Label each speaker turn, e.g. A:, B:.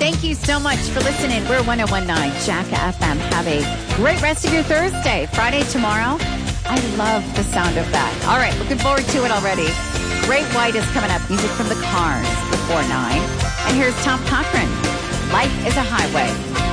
A: Thank you so much for listening. We're 1019 Jack FM. Have a great rest of your Thursday. Friday tomorrow. I love the sound of that. All right, looking forward to it already. Great White is coming up. Music from the Cars before 9. And here's Tom Cochrane. Life is a Highway.